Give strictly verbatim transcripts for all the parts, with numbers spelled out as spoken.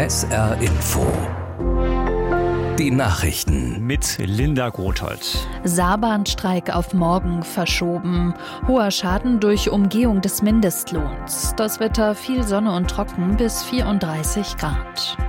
S R Info. Die Nachrichten mit Linda Grothold. Saarbahnstreik auf morgen verschoben. Hoher Schaden durch Umgehung des Mindestlohns. Das Wetter viel Sonne und trocken bis vierunddreißig Grad.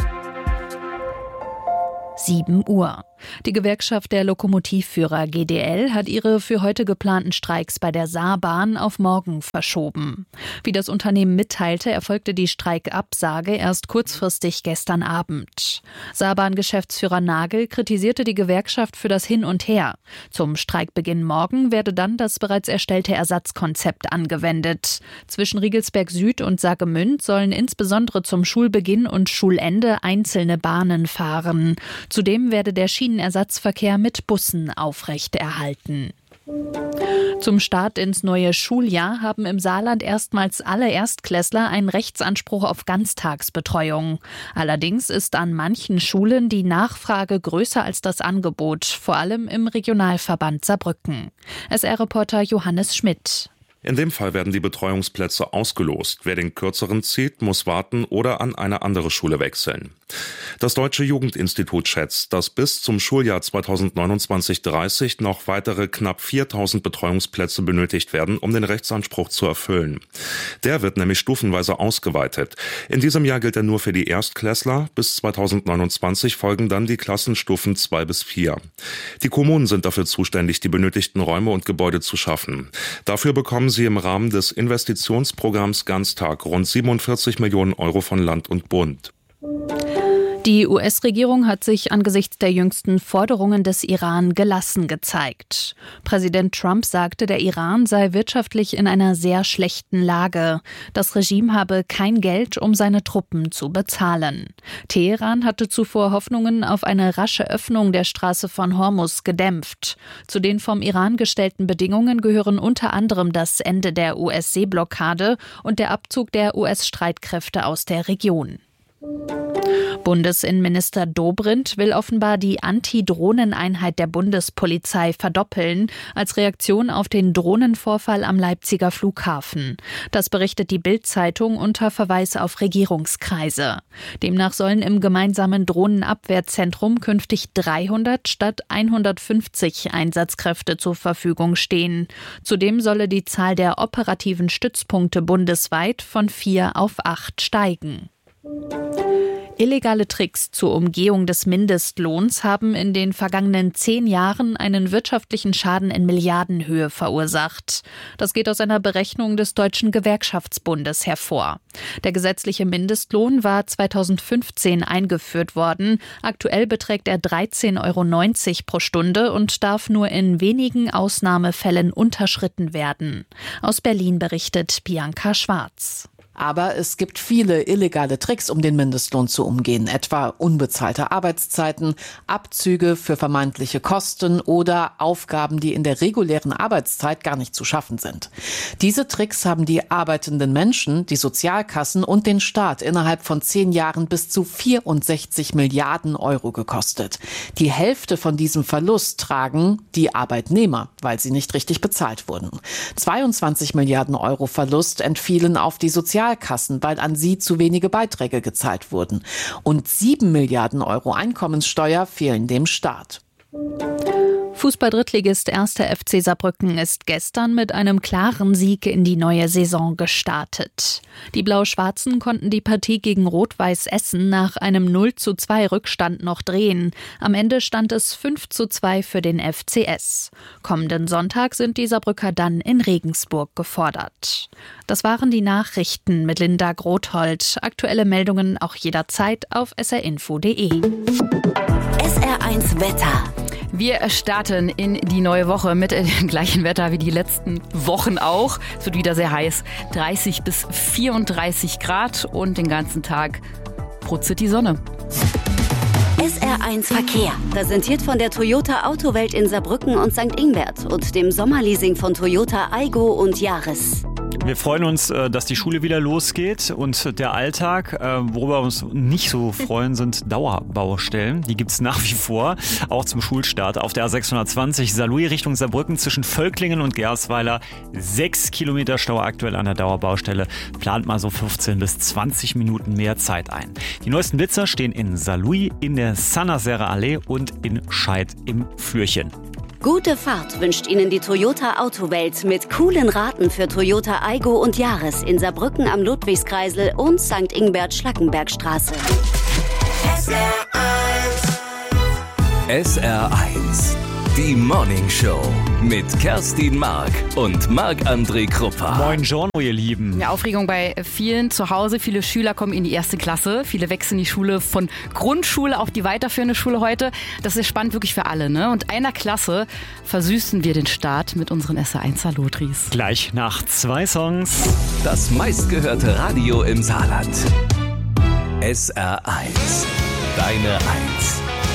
sieben Uhr. Die Gewerkschaft der Lokomotivführer G D L hat ihre für heute geplanten Streiks bei der Saarbahn auf morgen verschoben. Wie das Unternehmen mitteilte, erfolgte die Streikabsage erst kurzfristig gestern Abend. Saarbahn-Geschäftsführer Nagel kritisierte die Gewerkschaft für das Hin und Her. Zum Streikbeginn morgen werde dann das bereits erstellte Ersatzkonzept angewendet. Zwischen Riegelsberg Süd und Saargemünd sollen insbesondere zum Schulbeginn und Schulende einzelne Bahnen fahren. Zudem werde der Schienenersatzverkehr mit Bussen aufrechterhalten. Zum Start ins neue Schuljahr haben im Saarland erstmals alle Erstklässler einen Rechtsanspruch auf Ganztagsbetreuung. Allerdings ist an manchen Schulen die Nachfrage größer als das Angebot, vor allem im Regionalverband Saarbrücken. S R-Reporter Johannes Schmidt. In dem Fall werden die Betreuungsplätze ausgelost. Wer den kürzeren zieht, muss warten oder an eine andere Schule wechseln. Das Deutsche Jugendinstitut schätzt, dass bis zum Schuljahr zweitausendneunundzwanzig dreißig noch weitere knapp viertausend Betreuungsplätze benötigt werden, um den Rechtsanspruch zu erfüllen. Der wird nämlich stufenweise ausgeweitet. In diesem Jahr gilt er nur für die Erstklässler. Bis zweitausendneunundzwanzig folgen dann die Klassenstufen zwei bis vier. Die Kommunen sind dafür zuständig, die benötigten Räume und Gebäude zu schaffen. Dafür bekommen sie im Rahmen des Investitionsprogramms Ganztag rund siebenundvierzig Millionen Euro von Land und Bund. Die U S-Regierung hat sich angesichts der jüngsten Forderungen des Iran gelassen gezeigt. Präsident Trump sagte, der Iran sei wirtschaftlich in einer sehr schlechten Lage. Das Regime habe kein Geld, um seine Truppen zu bezahlen. Teheran hatte zuvor Hoffnungen auf eine rasche Öffnung der Straße von Hormuz gedämpft. Zu den vom Iran gestellten Bedingungen gehören unter anderem das Ende der U S-Seeblockade und der Abzug der U S-Streitkräfte aus der Region. Bundesinnenminister Dobrindt will offenbar die Anti-Drohnen-Einheit der Bundespolizei verdoppeln, als Reaktion auf den Drohnenvorfall am Leipziger Flughafen. Das berichtet die Bild-Zeitung unter Verweis auf Regierungskreise. Demnach sollen im gemeinsamen Drohnenabwehrzentrum künftig dreihundert statt hundertfünfzig Einsatzkräfte zur Verfügung stehen. Zudem solle die Zahl der operativen Stützpunkte bundesweit von vier auf acht steigen. Illegale Tricks zur Umgehung des Mindestlohns haben in den vergangenen zehn Jahren einen wirtschaftlichen Schaden in Milliardenhöhe verursacht. Das geht aus einer Berechnung des Deutschen Gewerkschaftsbundes hervor. Der gesetzliche Mindestlohn war zweitausendfünfzehn eingeführt worden. Aktuell beträgt er dreizehn Euro neunzig pro Stunde und darf nur in wenigen Ausnahmefällen unterschritten werden. Aus Berlin berichtet Bianca Schwarz. Aber es gibt viele illegale Tricks, um den Mindestlohn zu umgehen, etwa unbezahlte Arbeitszeiten, Abzüge für vermeintliche Kosten oder Aufgaben, die in der regulären Arbeitszeit gar nicht zu schaffen sind. Diese Tricks haben die arbeitenden Menschen, die Sozialkassen und den Staat innerhalb von zehn Jahren bis zu vierundsechzig Milliarden Euro gekostet. Die Hälfte von diesem Verlust tragen die Arbeitnehmer, weil sie nicht richtig bezahlt wurden. zweiundzwanzig Milliarden Euro Verlust entfielen auf die Sozialkassen. Sozialkassen, weil an sie zu wenige Beiträge gezahlt wurden. Und sieben Milliarden Euro Einkommenssteuer fehlen dem Staat. Fußball-Drittligist erster F C Saarbrücken ist gestern mit einem klaren Sieg in die neue Saison gestartet. Die Blau-Schwarzen konnten die Partie gegen Rot-Weiß Essen nach einem null zu zwei Rückstand noch drehen. Am Ende stand es fünf zu zwei für den F C S. Kommenden Sonntag sind die Saarbrücker dann in Regensburg gefordert. Das waren die Nachrichten mit Linda Grothold. Aktuelle Meldungen auch jederzeit auf s r info punkt d e. S R eins Wetter. Wir starten in die neue Woche mit dem gleichen Wetter wie die letzten Wochen auch. Es wird wieder sehr heiß, dreißig bis vierunddreißig Grad und den ganzen Tag brutzelt die Sonne. S R eins Verkehr, präsentiert von der Toyota Autowelt in Saarbrücken und Sankt Ingbert und dem Sommerleasing von Toyota Aygo und Yaris. wir freuen uns, dass die Schule wieder losgeht und der Alltag. Worüber wir uns nicht so freuen, sind Dauerbaustellen. Die gibt es nach wie vor, auch zum Schulstart. Auf der A sechshundertzwanzig Saarlouis Richtung Saarbrücken zwischen Völklingen und Gersweiler. Sechs Kilometer Stau aktuell an der Dauerbaustelle. Plant mal so fünfzehn bis zwanzig Minuten mehr Zeit ein. Die neuesten Blitzer stehen in Saarlouis, in der Saint-Nazaire Allee und in Scheid im Flürchen. Gute Fahrt wünscht Ihnen die Toyota Autowelt mit coolen Raten für Toyota Aygo und Yaris in Saarbrücken am Ludwigskreisel und Sankt Ingbert-Schlackenbergstraße. S R eins. S R eins. Die Morning Show mit Kerstin Mark und Marc-André Kruppa. Moin Giorno, ihr Lieben. Ja, Aufregung bei vielen zu Hause. Viele Schüler kommen in die erste Klasse. Viele wechseln die Schule von Grundschule auf die weiterführende Schule heute. Das ist spannend wirklich für alle, ne? Und einer Klasse versüßen wir den Start mit unseren S R eins Lotris. Gleich nach zwei Songs. Das meistgehörte Radio im Saarland. S R eins. Deine Eins.